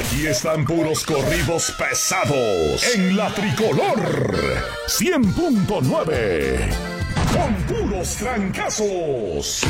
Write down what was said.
Aquí están puros corridos pesados en la Tricolor 100.9 con puros trancazos.